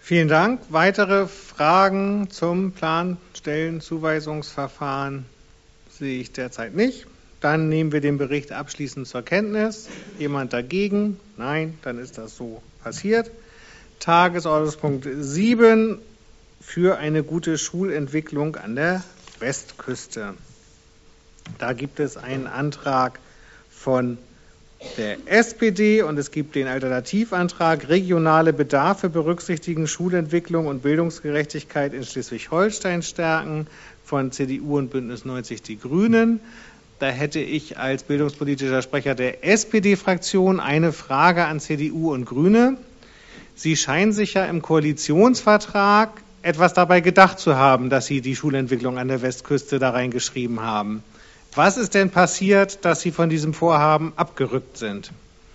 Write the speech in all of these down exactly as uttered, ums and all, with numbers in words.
Vielen Dank. Weitere Fragen zum Planstellenzuweisungsverfahren sehe ich derzeit nicht. Dann nehmen wir den Bericht abschließend zur Kenntnis. Jemand dagegen? Nein, dann ist das so passiert. Tagesordnungspunkt sieben für eine gute Schulentwicklung an der Westküste. Da gibt es einen Antrag von der S P D und es gibt den Alternativantrag regionale Bedarfe berücksichtigen, Schulentwicklung und Bildungsgerechtigkeit in Schleswig-Holstein stärken von C D U und Bündnis neunzig Die Grünen. Da hätte ich als bildungspolitischer Sprecher der S P D-Fraktion eine Frage an C D U und Grüne. Sie scheinen sich ja im Koalitionsvertrag etwas dabei gedacht zu haben, dass Sie die Schulentwicklung an der Westküste da reingeschrieben haben. Was ist denn passiert, dass Sie von diesem Vorhaben abgerückt sind?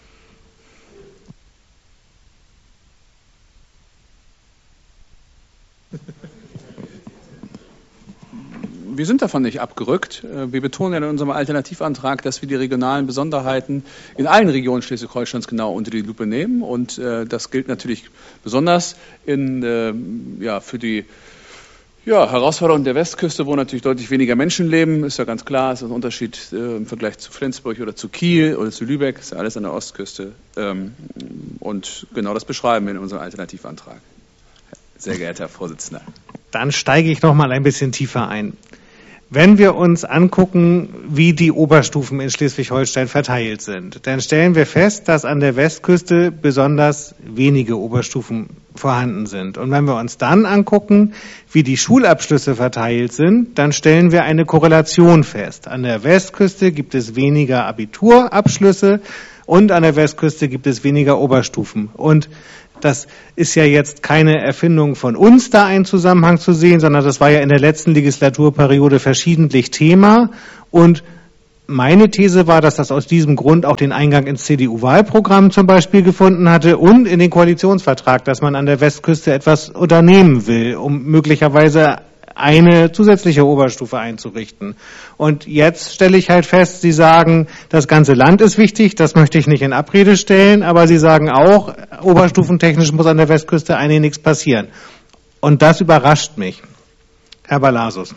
Wir sind davon nicht abgerückt. Wir betonen ja in unserem Alternativantrag, dass wir die regionalen Besonderheiten in allen Regionen Schleswig-Holsteins genau unter die Lupe nehmen. Und das gilt natürlich besonders in, ja, für die ja, Herausforderung der Westküste, wo natürlich deutlich weniger Menschen leben. Ist ja ganz klar, ist ein Unterschied äh, im Vergleich zu Flensburg oder zu Kiel oder zu Lübeck. Ist ja alles an der Ostküste. Ähm, und genau das beschreiben wir in unserem Alternativantrag. Sehr geehrter Herr Vorsitzender. Dann steige ich noch mal ein bisschen tiefer ein. Wenn wir uns angucken, wie die Oberstufen in Schleswig-Holstein verteilt sind, dann stellen wir fest, dass an der Westküste besonders wenige Oberstufen vorhanden sind. Und wenn wir uns dann angucken, wie die Schulabschlüsse verteilt sind, dann stellen wir eine Korrelation fest. An der Westküste gibt es weniger Abiturabschlüsse und an der Westküste gibt es weniger Oberstufen. Und das ist ja jetzt keine Erfindung von uns, da einen Zusammenhang zu sehen, sondern das war ja in der letzten Legislaturperiode verschiedentlich Thema. Und meine These war, dass das aus diesem Grund auch den Eingang ins C D U-Wahlprogramm zum Beispiel gefunden hatte und in den Koalitionsvertrag, dass man an der Westküste etwas unternehmen will, um möglicherweise eine zusätzliche Oberstufe einzurichten. Und jetzt stelle ich halt fest, Sie sagen, das ganze Land ist wichtig, das möchte ich nicht in Abrede stellen, aber Sie sagen auch, oberstufentechnisch muss an der Westküste eigentlich nichts passieren. Und das überrascht mich. Herr Balasus.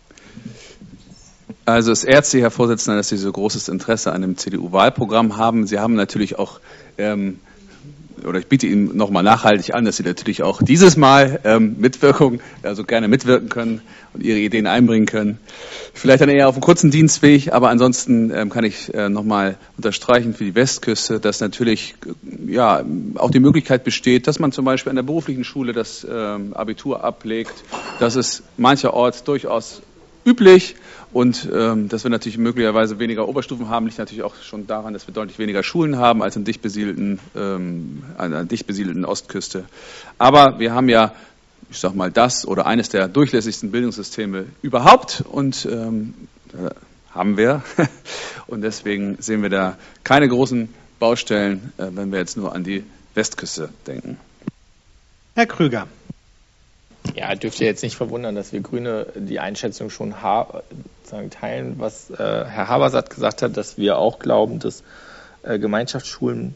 Also es ehrt Sie, Herr Vorsitzender, dass Sie so großes Interesse an dem C D U-Wahlprogramm haben. Sie haben natürlich auch ähm, oder ich biete Ihnen nochmal nachhaltig an, dass Sie natürlich auch dieses Mal ähm, Mitwirkung, also gerne mitwirken können und Ihre Ideen einbringen können. Vielleicht dann eher auf einen kurzen Dienstweg, aber ansonsten ähm, kann ich äh, nochmal unterstreichen für die Westküste, dass natürlich äh, ja auch die Möglichkeit besteht, dass man zum Beispiel an der beruflichen Schule das ähm, Abitur ablegt. Das ist mancherorts durchaus üblich. Und ähm, dass wir natürlich möglicherweise weniger Oberstufen haben, liegt natürlich auch schon daran, dass wir deutlich weniger Schulen haben als an dicht besiedelten, ähm, an einer dicht besiedelten Ostküste. Aber wir haben ja, ich sag mal, das oder eines der durchlässigsten Bildungssysteme überhaupt und ähm, äh, haben wir. Und deswegen sehen wir da keine großen Baustellen, äh, wenn wir jetzt nur an die Westküste denken. Herr Krüger. Ja, dürfte jetzt nicht verwundern, dass wir Grüne die Einschätzung schon ha sagen, teilen, was äh, Herr Habersatt gesagt hat, dass wir auch glauben, dass äh, Gemeinschaftsschulen,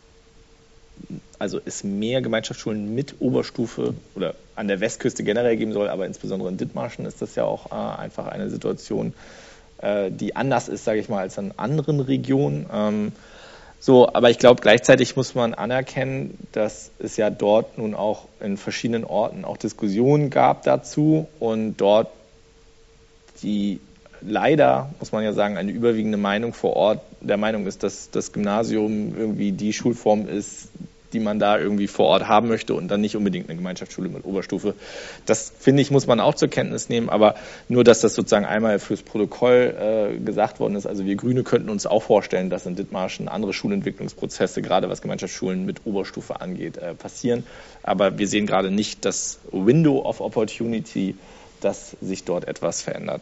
also es mehr Gemeinschaftsschulen mit Oberstufe oder an der Westküste generell geben soll, aber insbesondere in Dithmarschen ist das ja auch äh, einfach eine Situation, äh, die anders ist, sage ich mal, als in anderen Regionen. Ähm, So, aber ich glaube, gleichzeitig muss man anerkennen, dass es ja dort nun auch in verschiedenen Orten auch Diskussionen gab dazu und dort die leider, muss man ja sagen, eine überwiegende Meinung vor Ort der Meinung ist, dass das Gymnasium irgendwie die Schulform ist, die man da irgendwie vor Ort haben möchte und dann nicht unbedingt eine Gemeinschaftsschule mit Oberstufe. Das, finde ich, muss man auch zur Kenntnis nehmen, aber nur, dass das sozusagen einmal fürs Protokoll äh, gesagt worden ist. Also wir Grüne könnten uns auch vorstellen, dass in Dithmarschen andere Schulentwicklungsprozesse, gerade was Gemeinschaftsschulen mit Oberstufe angeht, äh, passieren. Aber wir sehen gerade nicht das Window of Opportunity, dass sich dort etwas verändert.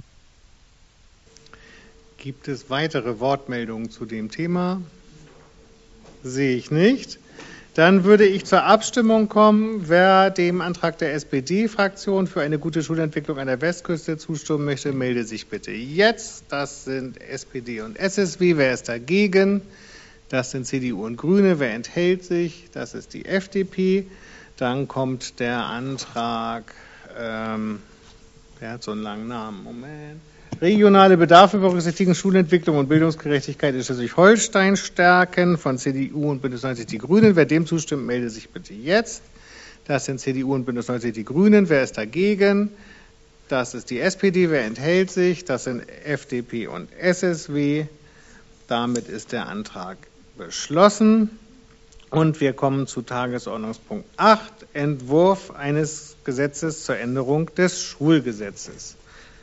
Gibt es weitere Wortmeldungen zu dem Thema? Sehe ich nicht. Dann würde ich zur Abstimmung kommen. Wer dem Antrag der S P D-Fraktion für eine gute Schulentwicklung an der Westküste zustimmen möchte, melde sich bitte jetzt. Das sind S P D und S S W. Wer ist dagegen? Das sind C D U und Grüne. Wer enthält sich? Das ist die F D P. Dann kommt der Antrag, ähm, der hat so einen langen Namen, Moment. Regionale Bedarfe berücksichtigen, Schulentwicklung und Bildungsgerechtigkeit in Schleswig-Holstein stärken, von C D U und Bündnis neunzig Die Grünen. Wer dem zustimmt, melde sich bitte jetzt. Das sind C D U und Bündnis neunzig Die Grünen. Wer ist dagegen? Das ist die S P D. Wer enthält sich? Das sind F D P und S S W. Damit ist der Antrag beschlossen. Und wir kommen zu Tagesordnungspunkt acht, Entwurf eines Gesetzes zur Änderung des Schulgesetzes.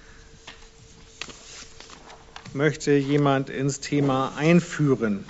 Möchte jemand ins Thema einführen?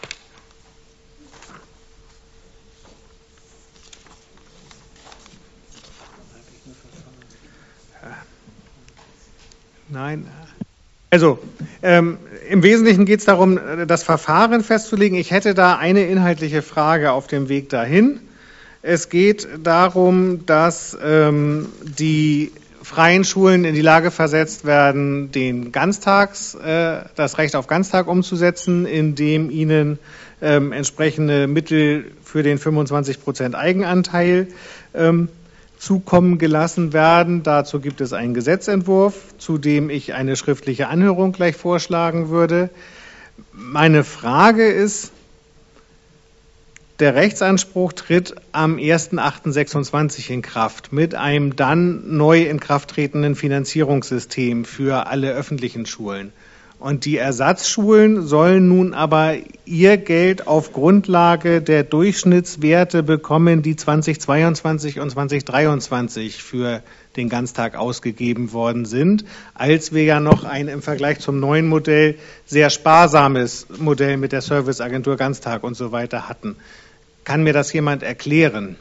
Nein. Also, ähm, im Wesentlichen geht es darum, das Verfahren festzulegen. Ich hätte da eine inhaltliche Frage auf dem Weg dahin. Es geht darum, dass ähm, die freien Schulen in die Lage versetzt werden, den Ganztags, äh, das Recht auf Ganztag umzusetzen, indem ihnen ähm, entsprechende Mittel für den fünfundzwanzig Prozent Eigenanteil ähm, zukommen gelassen werden. Dazu gibt es einen Gesetzentwurf, zu dem ich eine schriftliche Anhörung gleich vorschlagen würde. Meine Frage ist, der Rechtsanspruch tritt am erster achter sechsundzwanzig in Kraft mit einem dann neu in Kraft tretenden Finanzierungssystem für alle öffentlichen Schulen. Und die Ersatzschulen sollen nun aber ihr Geld auf Grundlage der Durchschnittswerte bekommen, die zweitausendzweiundzwanzig und zweitausenddreiundzwanzig für den Ganztag ausgegeben worden sind, als wir ja noch ein im Vergleich zum neuen Modell sehr sparsames Modell mit der Serviceagentur Ganztag und so weiter hatten. Kann mir das jemand erklären?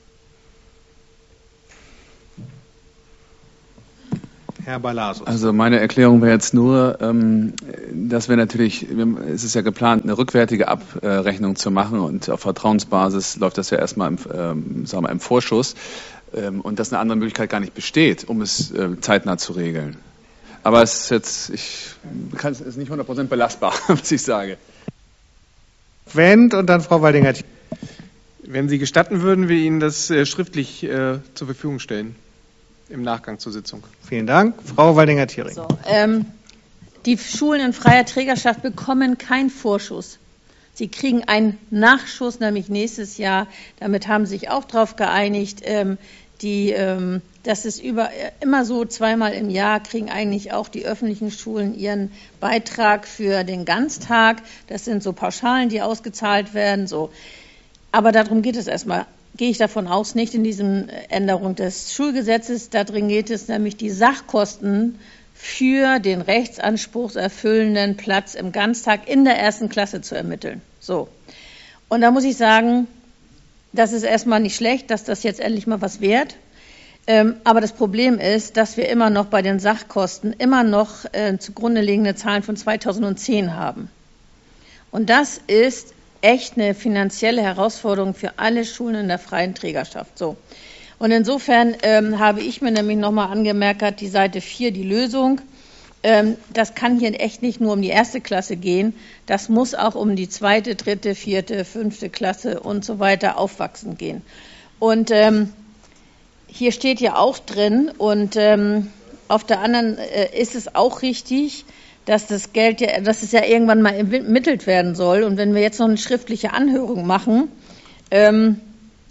Herr Balasus. Also meine Erklärung wäre jetzt nur, dass wir natürlich, es ist ja geplant, eine rückwärtige Abrechnung zu machen und auf Vertrauensbasis läuft das ja erstmal im, sagen wir mal, im Vorschuss und dass eine andere Möglichkeit gar nicht besteht, um es zeitnah zu regeln. Aber es ist jetzt, ich kann es ist nicht hundert Prozent belastbar, was ich sage. Wendt und dann Frau Waldinger. Wenn Sie gestatten, würden wir Ihnen das äh, schriftlich äh, zur Verfügung stellen, im Nachgang zur Sitzung. Vielen Dank. Frau Waldinger-Thiering. So, ähm, die Schulen in freier Trägerschaft bekommen keinen Vorschuss. Sie kriegen einen Nachschuss, nämlich nächstes Jahr. Damit haben Sie sich auch darauf geeinigt. Ähm, die, ähm, das ist über, immer so, zweimal im Jahr kriegen eigentlich auch die öffentlichen Schulen ihren Beitrag für den Ganztag. Das sind so Pauschalen, die ausgezahlt werden. So. Aber darum geht es erstmal, gehe ich davon aus, nicht in diesem Änderung des Schulgesetzes. Darin geht es nämlich, die Sachkosten für den rechtsanspruchserfüllenden Platz im Ganztag in der ersten Klasse zu ermitteln. So. Und da muss ich sagen, das ist erstmal nicht schlecht, dass das jetzt endlich mal was wert. Ähm, aber das Problem ist, dass wir immer noch bei den Sachkosten immer noch äh, zugrunde liegende Zahlen von zweitausendzehn haben. Und das ist echt eine finanzielle Herausforderung für alle Schulen in der freien Trägerschaft. So. Und insofern ähm, habe ich mir nämlich nochmal angemerkt, die Seite vier, die Lösung, ähm, das kann hier echt nicht nur um die erste Klasse gehen, das muss auch um die zweite, dritte, vierte, fünfte Klasse und so weiter aufwachsen gehen. Und ähm, hier steht ja auch drin und ähm, auf der anderen äh, ist es auch richtig, dass das Geld ja, dass es ja irgendwann mal ermittelt werden soll. Und wenn wir jetzt noch eine schriftliche Anhörung machen, ähm,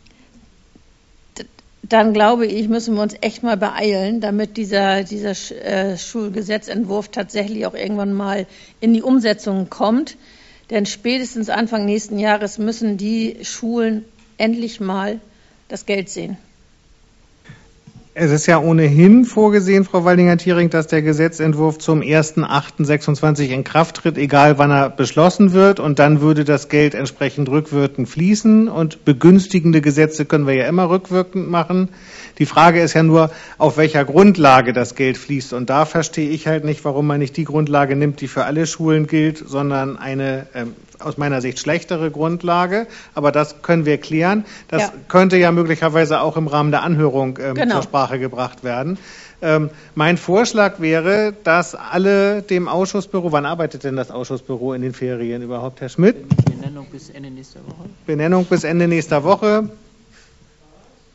dann glaube ich, müssen wir uns echt mal beeilen, damit dieser, dieser äh, Schulgesetzentwurf tatsächlich auch irgendwann mal in die Umsetzung kommt. Denn spätestens Anfang nächsten Jahres müssen die Schulen endlich mal das Geld sehen. Es ist ja ohnehin vorgesehen, Frau Waldinger-Thiering, dass der Gesetzentwurf zum erster achter sechsundzwanzig in Kraft tritt, egal wann er beschlossen wird. Und dann würde das Geld entsprechend rückwirkend fließen. Und begünstigende Gesetze können wir ja immer rückwirkend machen. Die Frage ist ja nur, auf welcher Grundlage das Geld fließt. Und da verstehe ich halt nicht, warum man nicht die Grundlage nimmt, die für alle Schulen gilt, sondern eine ähm, aus meiner Sicht schlechtere Grundlage, aber das können wir klären. Das ja. könnte ja möglicherweise auch im Rahmen der Anhörung ähm, genau. zur Sprache gebracht werden. Ähm, mein Vorschlag wäre, dass alle dem Ausschussbüro, wann arbeitet denn das Ausschussbüro in den Ferien überhaupt, Herr Schmidt? Benennung bis Ende nächster Woche. Benennung bis Ende nächster Woche.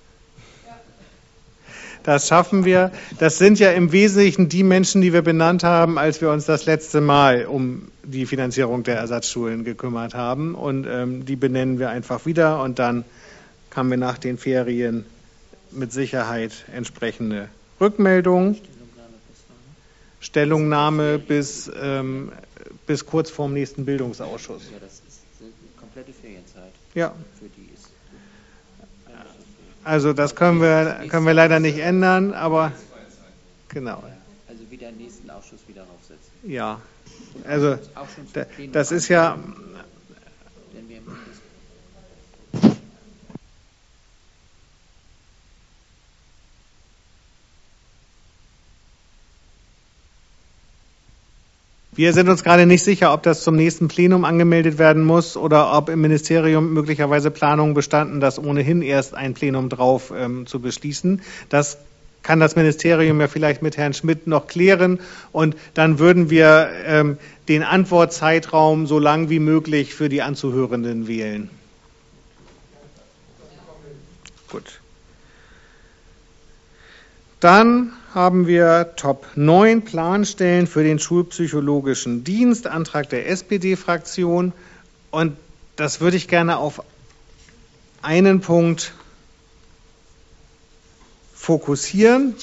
Das schaffen wir. Das sind ja im Wesentlichen die Menschen, die wir benannt haben, als wir uns das letzte Mal um die Finanzierung der Ersatzschulen gekümmert haben. Und ähm, die benennen wir einfach wieder. Und dann haben wir nach den Ferien mit Sicherheit entsprechende Rückmeldungen. Stellungnahme bis, ähm, bis kurz vorm nächsten Bildungsausschuss. Ja, das ist eine komplette Ferienzeit. Ja. Für die ist. Also das können wir, können wir leider nicht ändern, aber genau. Also wieder den nächsten Ausschuss wieder raufsetzen. Ja, also das ist ja... Wenn wir Wir sind uns gerade nicht sicher, ob das zum nächsten Plenum angemeldet werden muss oder ob im Ministerium möglicherweise Planungen bestanden, das ohnehin erst ein Plenum drauf ähm, zu beschließen. Das kann das Ministerium ja vielleicht mit Herrn Schmidt noch klären. Und dann würden wir ähm, den Antwortzeitraum so lang wie möglich für die Anzuhörenden wählen. Gut. Dann haben wir Top neun Planstellen für den schulpsychologischen Dienst, Antrag der S P D-Fraktion. Und das würde ich gerne auf einen Punkt fokussieren.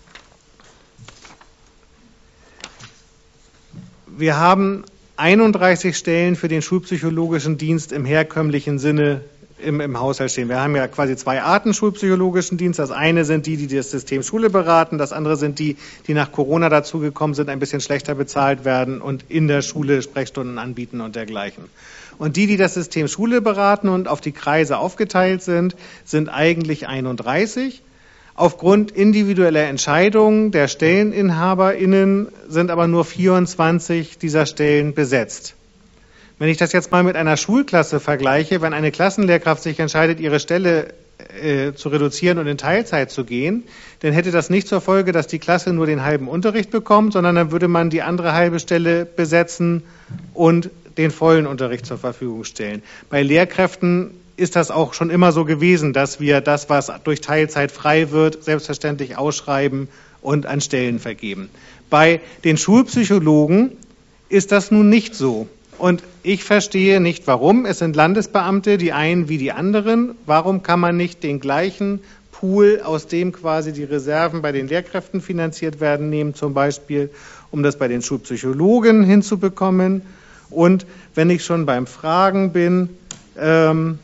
Wir haben einunddreißig Stellen für den schulpsychologischen Dienst im herkömmlichen Sinne Im, im Haushalt stehen. Wir haben ja quasi zwei Arten schulpsychologischen Dienst. Das eine sind die, die das System Schule beraten. Das andere sind die, die nach Corona dazugekommen sind, ein bisschen schlechter bezahlt werden und in der Schule Sprechstunden anbieten und dergleichen. Und die, die das System Schule beraten und auf die Kreise aufgeteilt sind, sind eigentlich einunddreißig. Aufgrund individueller Entscheidungen der StelleninhaberInnen sind aber nur vierundzwanzig dieser Stellen besetzt. Wenn ich das jetzt mal mit einer Schulklasse vergleiche, wenn eine Klassenlehrkraft sich entscheidet, ihre Stelle äh, zu reduzieren und in Teilzeit zu gehen, dann hätte das nicht zur Folge, dass die Klasse nur den halben Unterricht bekommt, sondern dann würde man die andere halbe Stelle besetzen und den vollen Unterricht zur Verfügung stellen. Bei Lehrkräften ist das auch schon immer so gewesen, dass wir das, was durch Teilzeit frei wird, selbstverständlich ausschreiben und an Stellen vergeben. Bei den Schulpsychologen ist das nun nicht so. Und ich verstehe nicht, warum. Es sind Landesbeamte, die einen wie die anderen. Warum kann man nicht den gleichen Pool, aus dem quasi die Reserven bei den Lehrkräften finanziert werden, nehmen, zum Beispiel, um das bei den Schulpsychologen hinzubekommen? Und wenn ich schon beim Fragen bin, ähm,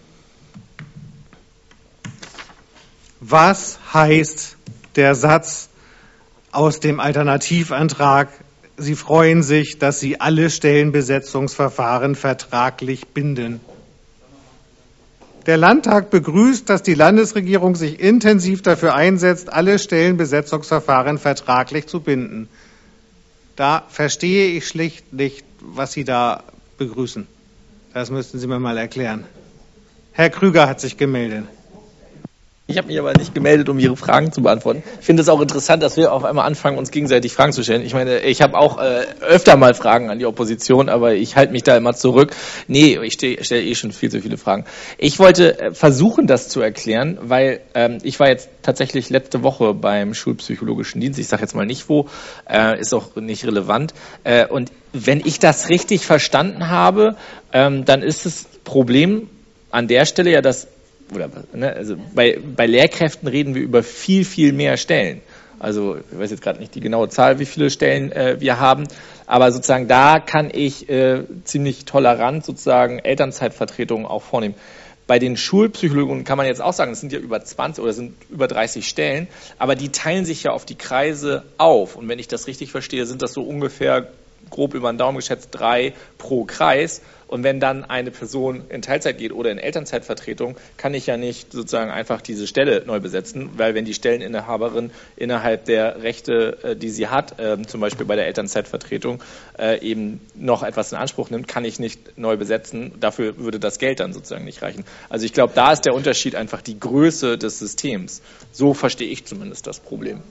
was heißt der Satz aus dem Alternativantrag? Sie freuen sich, dass Sie alle Stellenbesetzungsverfahren vertraglich binden. Der Landtag begrüßt, dass die Landesregierung sich intensiv dafür einsetzt, alle Stellenbesetzungsverfahren vertraglich zu binden. Da verstehe ich schlicht nicht, was Sie da begrüßen. Das müssten Sie mir mal erklären. Herr Krüger hat sich gemeldet. Ich habe mich aber nicht gemeldet, um Ihre Fragen zu beantworten. Ich finde es auch interessant, dass wir auf einmal anfangen, uns gegenseitig Fragen zu stellen. Ich meine, ich habe auch äh, öfter mal Fragen an die Opposition, aber ich halte mich da immer zurück. Nee, ich stelle eh schon viel zu viele Fragen. Ich wollte äh, versuchen, das zu erklären, weil ähm, ich war jetzt tatsächlich letzte Woche beim schulpsychologischen Dienst. Ich sage jetzt mal nicht wo, äh, ist auch nicht relevant. Äh, und wenn ich das richtig verstanden habe, ähm, dann ist das Problem an der Stelle ja, dass Oder, ne, also bei, bei Lehrkräften reden wir über viel, viel mehr Stellen. Also ich weiß jetzt gerade nicht die genaue Zahl, wie viele Stellen äh, wir haben, aber sozusagen da kann ich äh, ziemlich tolerant sozusagen Elternzeitvertretungen auch vornehmen. Bei den Schulpsychologen kann man jetzt auch sagen, es sind ja über zwanzig oder sind über dreißig Stellen, aber die teilen sich ja auf die Kreise auf. Und wenn ich das richtig verstehe, sind das so ungefähr grob über den Daumen geschätzt drei pro Kreis. Und wenn dann eine Person in Teilzeit geht oder in Elternzeitvertretung, kann ich ja nicht sozusagen einfach diese Stelle neu besetzen, weil wenn die Stelleninhaberin innerhalb der Rechte, die sie hat, zum Beispiel bei der Elternzeitvertretung, eben noch etwas in Anspruch nimmt, kann ich nicht neu besetzen. Dafür würde das Geld dann sozusagen nicht reichen. Also ich glaube, da ist der Unterschied einfach die Größe des Systems. So verstehe ich zumindest das Problem.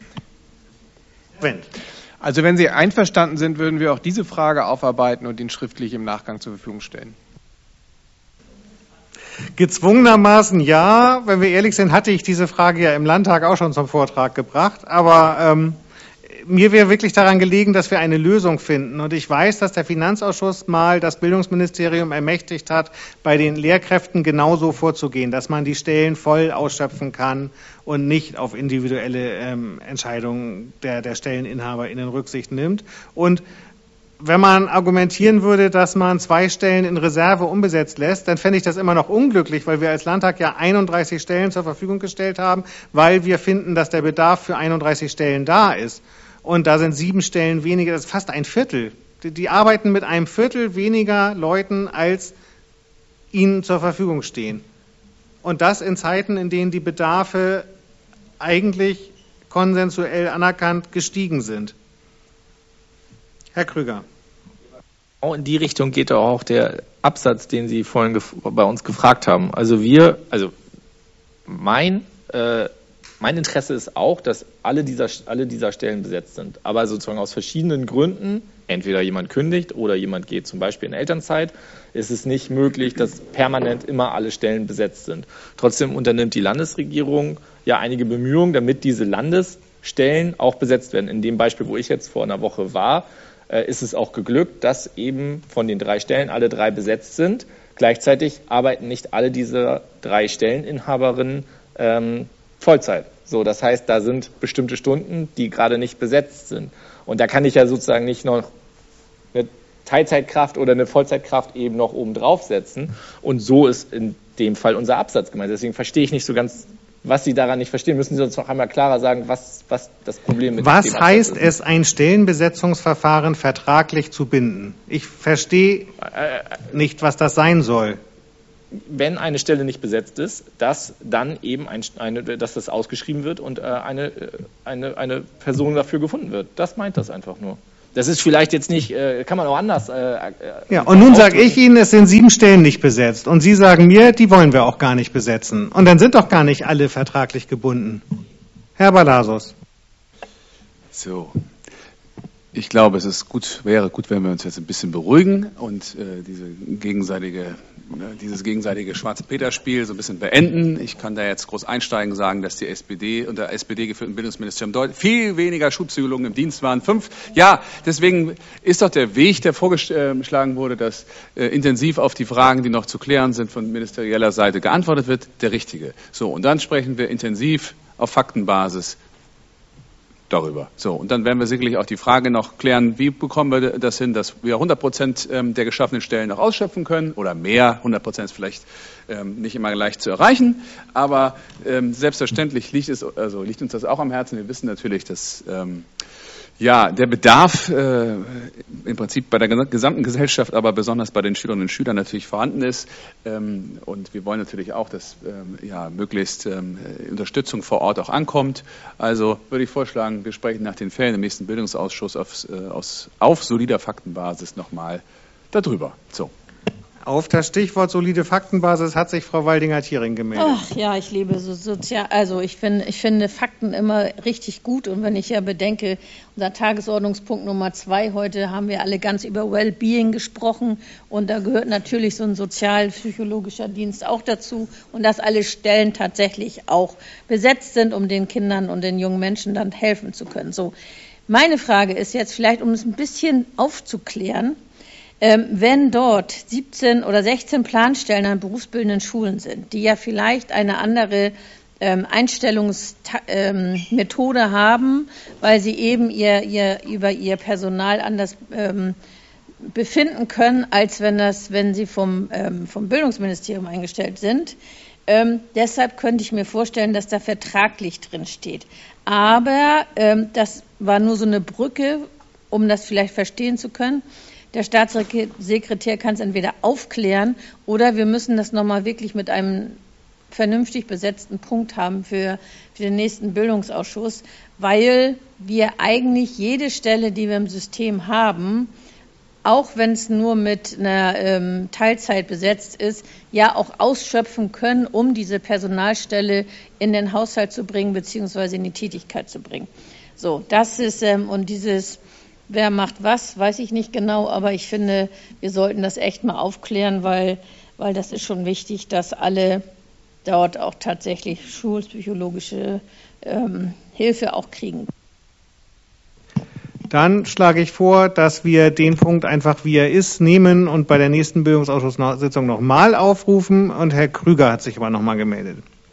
Wenn. Also wenn Sie einverstanden sind, würden wir auch diese Frage aufarbeiten und Ihnen schriftlich im Nachgang zur Verfügung stellen. Gezwungenermaßen ja. Wenn wir ehrlich sind, hatte ich diese Frage ja im Landtag auch schon zum Vortrag gebracht. Aber ähm, mir wäre wirklich daran gelegen, dass wir eine Lösung finden. Und ich weiß, dass der Finanzausschuss mal das Bildungsministerium ermächtigt hat, bei den Lehrkräften genauso vorzugehen, dass man die Stellen voll ausschöpfen kann und nicht auf individuelle ähm, Entscheidungen der, der StelleninhaberInnen Rücksicht nimmt. Und wenn man argumentieren würde, dass man zwei Stellen in Reserve unbesetzt lässt, dann fände ich das immer noch unglücklich, weil wir als Landtag ja einunddreißig Stellen zur Verfügung gestellt haben, weil wir finden, dass der Bedarf für einunddreißig Stellen da ist. Und da sind sieben Stellen weniger, das ist fast ein Viertel. Die, die arbeiten mit einem Viertel weniger Leuten, als ihnen zur Verfügung stehen. Und das in Zeiten, in denen die Bedarfe eigentlich konsensuell anerkannt gestiegen sind. Herr Krüger. Genau in die Richtung geht auch der Absatz, den Sie vorhin bei uns gefragt haben. Also wir, also mein, äh, mein Interesse ist auch, dass alle dieser, alle dieser Stellen besetzt sind. Aber sozusagen aus verschiedenen Gründen, entweder jemand kündigt oder jemand geht zum Beispiel in Elternzeit, ist es nicht möglich, dass permanent immer alle Stellen besetzt sind. Trotzdem unternimmt die Landesregierung ja einige Bemühungen, damit diese Landesstellen auch besetzt werden. In dem Beispiel, wo ich jetzt vor einer Woche war, ist es auch geglückt, dass eben von den drei Stellen alle drei besetzt sind. Gleichzeitig arbeiten nicht alle diese drei Stelleninhaberinnen ähm, Vollzeit. So, das heißt, da sind bestimmte Stunden, die gerade nicht besetzt sind. Und da kann ich ja sozusagen nicht noch eine Teilzeitkraft oder eine Vollzeitkraft eben noch oben drauf setzen. Und so ist in dem Fall unser Absatz gemeint. Deswegen verstehe ich nicht so ganz, was Sie daran nicht verstehen. Müssen Sie uns noch einmal klarer sagen, was, was das Problem mit was dem Absatz heißt ist? es, ein Stellenbesetzungsverfahren vertraglich zu binden? Ich verstehe nicht, was das sein soll. Wenn eine Stelle nicht besetzt ist, dass dann eben ein, eine, dass das ausgeschrieben wird und äh, eine, eine, eine Person dafür gefunden wird. Das meint das einfach nur. Das ist vielleicht jetzt nicht, äh, kann man auch anders. Äh, äh, ja, und nun sage ich Ihnen, es sind sieben Stellen nicht besetzt. Und Sie sagen mir, die wollen wir auch gar nicht besetzen. Und dann sind doch gar nicht alle vertraglich gebunden. Herr Balasos. So. Ich glaube, es ist gut, wäre gut, wenn wir uns jetzt ein bisschen beruhigen und äh, diese gegenseitige, äh, dieses gegenseitige Schwarze-Peter-Spiel so ein bisschen beenden. Ich kann da jetzt groß einsteigen, sagen, dass die S P D und der S P D geführten Bildungsministerium deutlich viel weniger Schulpsychologen im Dienst waren. Fünf. Ja, deswegen ist doch der Weg, der vorgeschlagen wurde, dass äh, intensiv auf die Fragen, die noch zu klären sind, von ministerieller Seite geantwortet wird, der richtige. So, und dann sprechen wir intensiv auf Faktenbasis darüber. So, und dann werden wir sicherlich auch die Frage noch klären, wie bekommen wir das hin, dass wir hundert Prozent der geschaffenen Stellen noch ausschöpfen können oder mehr. hundert Prozent ist vielleicht ähm, nicht immer leicht zu erreichen, aber ähm, selbstverständlich liegt, es, also liegt uns das auch am Herzen. Wir wissen natürlich, dass ähm, ja, der Bedarf äh, im Prinzip bei der gesamten Gesellschaft, aber besonders bei den Schülerinnen und Schülern natürlich vorhanden ist. Ähm, und wir wollen natürlich auch, dass ähm, ja, möglichst ähm, Unterstützung vor Ort auch ankommt. Also würde ich vorschlagen, wir sprechen nach den Ferien im nächsten Bildungsausschuss auf, äh, aus, auf solider Faktenbasis nochmal darüber. So. Auf das Stichwort solide Faktenbasis hat sich Frau Waldinger-Thiering gemeldet. Ach ja, ich liebe so sozial, also ich finde, ich finde Fakten immer richtig gut. Und wenn ich ja bedenke, unser Tagesordnungspunkt Nummer zwei, heute haben wir alle ganz über Wellbeing gesprochen. Und da gehört natürlich so ein sozialpsychologischer Dienst auch dazu. Und dass alle Stellen tatsächlich auch besetzt sind, um den Kindern und den jungen Menschen dann helfen zu können. So, meine Frage ist jetzt vielleicht, um es ein bisschen aufzuklären, Ähm, wenn dort siebzehn oder sechzehn Planstellen an berufsbildenden Schulen sind, die ja vielleicht eine andere ähm, Einstellungsmethode ähm, haben, weil sie eben ihr, ihr, über ihr Personal anders ähm, befinden können, als wenn, das, wenn sie vom, ähm, vom Bildungsministerium eingestellt sind. Ähm, deshalb könnte ich mir vorstellen, dass da vertraglich drin steht. Aber ähm, das war nur so eine Brücke, um das vielleicht verstehen zu können. Der Staatssekretär kann es entweder aufklären oder wir müssen das nochmal wirklich mit einem vernünftig besetzten Punkt haben für, für den nächsten Bildungsausschuss, weil wir eigentlich jede Stelle, die wir im System haben, auch wenn es nur mit einer ähm, Teilzeit besetzt ist, ja auch ausschöpfen können, um diese Personalstelle in den Haushalt zu bringen beziehungsweise in die Tätigkeit zu bringen. So, das ist, ähm, und dieses Wer macht was, weiß ich nicht genau, aber ich finde, wir sollten das echt mal aufklären, weil weil das ist schon wichtig, dass alle dort auch tatsächlich schulpsychologische ähm, Hilfe auch kriegen. Dann schlage ich vor, dass wir den Punkt einfach, wie er ist, nehmen und bei der nächsten Bildungsausschusssitzung nochmal aufrufen. Und Herr Krüger hat sich aber nochmal gemeldet.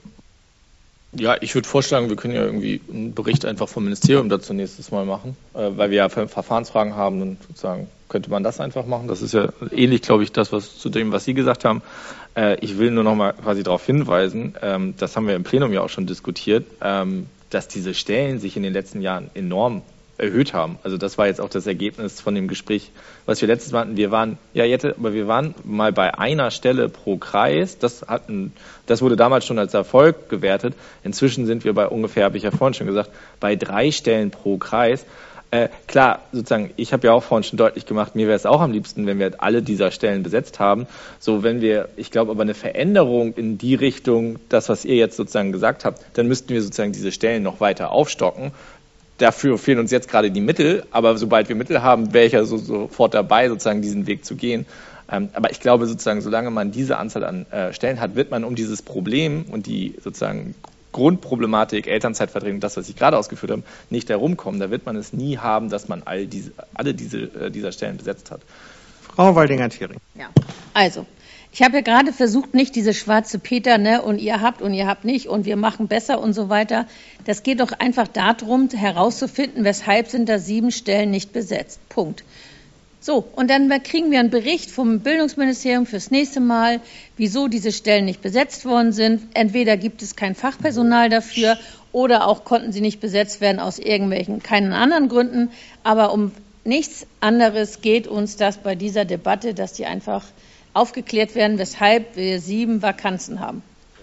Ja, ich würde vorschlagen, wir können ja irgendwie einen Bericht einfach vom Ministerium dazu nächstes Mal machen, äh, weil wir ja Verfahrensfragen haben und sozusagen könnte man das einfach machen. Das ist ja ähnlich, glaube ich, das, was zu dem, was Sie gesagt haben. Äh, ich will nur noch mal quasi darauf hinweisen, ähm, das haben wir im Plenum ja auch schon diskutiert, ähm, dass diese Stellen sich in den letzten Jahren enorm erhöht haben. Also das war jetzt auch das Ergebnis von dem Gespräch, was wir letztes Mal hatten. Wir waren, ja jetzt, aber wir waren mal bei einer Stelle pro Kreis. Das hatten, das wurde damals schon als Erfolg gewertet. Inzwischen sind wir bei ungefähr, habe ich ja vorhin schon gesagt, bei drei Stellen pro Kreis. Äh, klar, sozusagen, ich habe ja auch vorhin schon deutlich gemacht, mir wäre es auch am liebsten, wenn wir alle dieser Stellen besetzt haben. So, wenn wir, ich glaube, aber eine Veränderung in die Richtung, das, was ihr jetzt sozusagen gesagt habt, dann müssten wir sozusagen diese Stellen noch weiter aufstocken. Dafür fehlen uns jetzt gerade die Mittel, aber sobald wir Mittel haben, wäre ich ja so, sofort dabei, sozusagen diesen Weg zu gehen. Ähm, aber ich glaube sozusagen, solange man diese Anzahl an äh, Stellen hat, wird man um dieses Problem und die sozusagen Grundproblematik, Elternzeitvertretung, das, was ich gerade ausgeführt habe, nicht herumkommen. Da wird man es nie haben, dass man all diese, alle diese äh, dieser Stellen besetzt hat. Frau Waldinger-Thiering. Ja, also. Ich habe ja gerade versucht, nicht diese schwarze Peter, ne, und ihr habt und ihr habt nicht und wir machen besser und so weiter. Das geht doch einfach darum, herauszufinden, weshalb sind da sieben Stellen nicht besetzt. Punkt. So, und dann kriegen wir einen Bericht vom Bildungsministerium fürs nächste Mal, wieso diese Stellen nicht besetzt worden sind. Entweder gibt es kein Fachpersonal dafür oder auch konnten sie nicht besetzt werden aus irgendwelchen, keinen anderen Gründen. Aber um nichts anderes geht uns das bei dieser Debatte, dass die einfach aufgeklärt werden, weshalb wir sieben Vakanzen haben.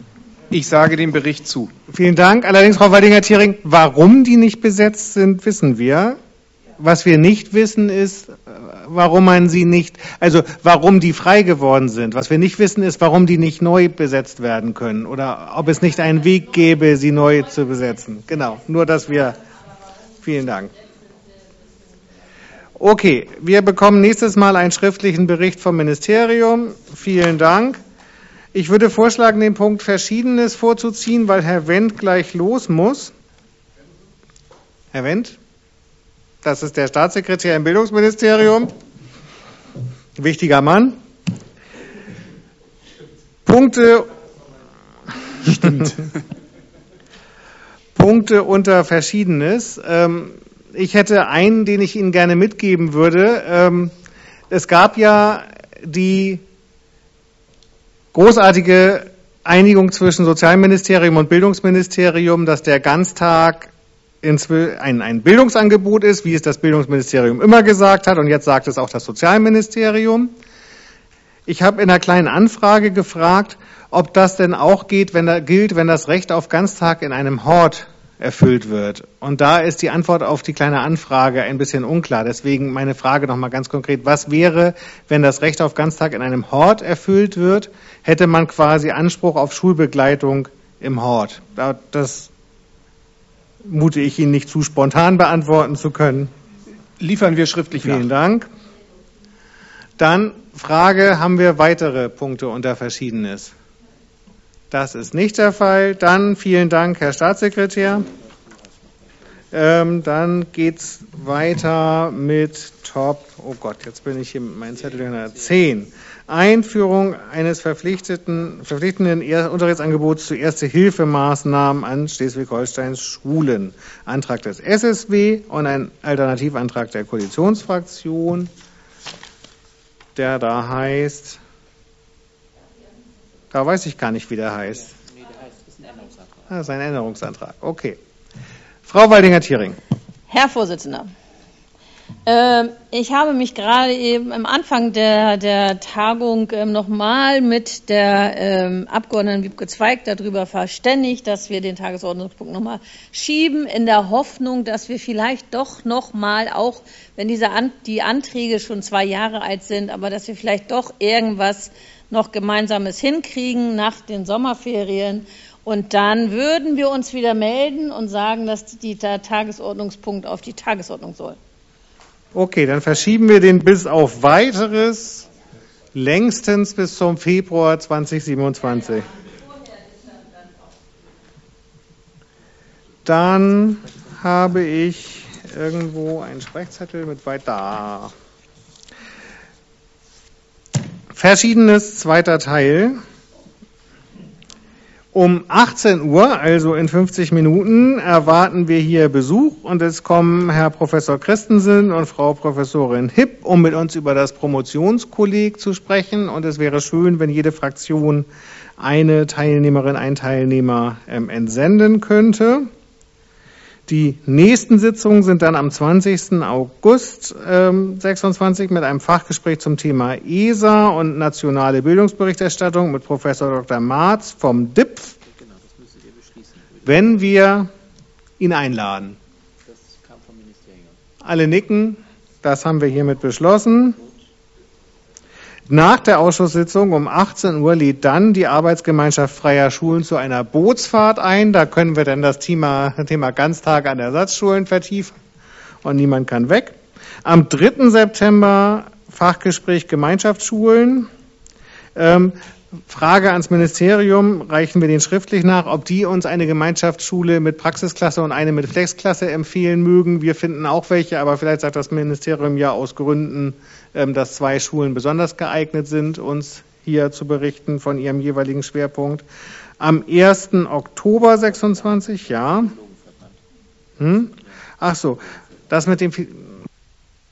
Ich sage dem Bericht zu. Vielen Dank. Allerdings, Frau Waldinger-Thiering, warum die nicht besetzt sind, wissen wir. Was wir nicht wissen, ist, warum man sie nicht, also warum die frei geworden sind. Was wir nicht wissen, ist, warum die nicht neu besetzt werden können oder ob es nicht einen Weg gäbe, sie neu zu besetzen. Genau, nur dass wir, vielen Dank. Okay, wir bekommen nächstes Mal einen schriftlichen Bericht vom Ministerium. Vielen Dank. Ich würde vorschlagen, den Punkt Verschiedenes vorzuziehen, weil Herr Wendt gleich los muss. Herr Wendt, das ist der Staatssekretär im Bildungsministerium. Wichtiger Mann. Punkte. Stimmt. Punkte unter Verschiedenes. Ähm, Ich hätte einen, den ich Ihnen gerne mitgeben würde. Es gab ja die großartige Einigung zwischen Sozialministerium und Bildungsministerium, dass der Ganztag ein, ein Bildungsangebot ist, wie es das Bildungsministerium immer gesagt hat, und jetzt sagt es auch das Sozialministerium. Ich habe in einer kleinen Anfrage gefragt, ob das denn auch geht, wenn da gilt, wenn das Recht auf Ganztag in einem Hort erfüllt wird. Und da ist die Antwort auf die kleine Anfrage ein bisschen unklar. Deswegen meine Frage nochmal ganz konkret. Was wäre, wenn das Recht auf Ganztag in einem Hort erfüllt wird? Hätte man quasi Anspruch auf Schulbegleitung im Hort? Das mute ich Ihnen nicht zu, spontan beantworten zu können. Liefern wir schriftlich nach. Vielen Dank. Dann Frage, haben wir weitere Punkte unter Verschiedenes? Das ist nicht der Fall. Dann vielen Dank, Herr Staatssekretär. Ähm, dann geht's weiter mit Top, oh Gott, jetzt bin ich hier mit meinem Zettel in zehn. Einführung eines verpflichteten, verpflichtenden Unterrichtsangebots zu Erste-Hilfemaßnahmen an Schleswig-Holsteins Schulen. Antrag des S S W und ein Alternativantrag der Koalitionsfraktion, der da heißt, da weiß ich gar nicht, wie der heißt. Nee, der heißt, das ist ein Änderungsantrag. Das ist ein Änderungsantrag. Okay. Frau Waldinger-Thiering. Herr Vorsitzender, äh, ich habe mich gerade eben am Anfang der, der Tagung äh, nochmal mit der äh, Abgeordneten Wiebke Zweig darüber verständigt, dass wir den Tagesordnungspunkt nochmal schieben, in der Hoffnung, dass wir vielleicht doch nochmal, auch wenn diese An- die Anträge schon zwei Jahre alt sind, aber dass wir vielleicht doch irgendwas noch Gemeinsames hinkriegen nach den Sommerferien. Und dann würden wir uns wieder melden und sagen, dass die, der Tagesordnungspunkt auf die Tagesordnung soll. Okay, dann verschieben wir den bis auf Weiteres. längstens bis zum Februar zweitausendsiebenundzwanzig. Dann habe ich irgendwo einen Sprechzettel mit weiter. Verschiedenes, zweiter Teil. Um achtzehn Uhr, also in fünfzig Minuten, erwarten wir hier Besuch und es kommen Herr Professor Christensen und Frau Professorin Hipp, um mit uns über das Promotionskolleg zu sprechen. Und es wäre schön, wenn jede Fraktion eine Teilnehmerin, einen Teilnehmer ähm, entsenden könnte. Die nächsten Sitzungen sind dann am zwanzigsten August ähm, sechsundzwanzig mit einem Fachgespräch zum Thema E S A und nationale Bildungsberichterstattung mit Professor Doktor Marz vom D I P F, Genau, das müsstet ihr beschließen. wenn wir ihn einladen. Das kam vom Ministerium. Alle nicken, das haben wir hiermit beschlossen. Nach der Ausschusssitzung um achtzehn Uhr lädt dann die Arbeitsgemeinschaft Freier Schulen zu einer Bootsfahrt ein. Da können wir dann das Thema, Thema Ganztage an Ersatzschulen vertiefen und niemand kann weg. Am dritten September Fachgespräch Gemeinschaftsschulen. Ähm, Frage ans Ministerium, reichen wir den schriftlich nach, ob die uns eine Gemeinschaftsschule mit Praxisklasse und eine mit Flexklasse empfehlen mögen. Wir finden auch welche, aber vielleicht sagt das Ministerium ja aus Gründen, dass zwei Schulen besonders geeignet sind, uns hier zu berichten von ihrem jeweiligen Schwerpunkt. Am ersten Oktober sechsundzwanzig, ja. Hm? Ach so, das mit dem